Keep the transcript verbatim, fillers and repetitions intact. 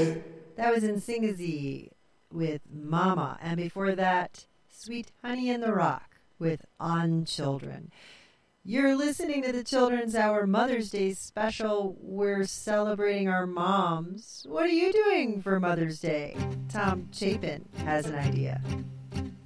That was in Singazi with Mama. And before that, Sweet Honey in the Rock with On Children. You're listening to the Children's Hour Mother's Day special. We're celebrating our moms. What are you doing for Mother's Day? Tom Chapin has an idea.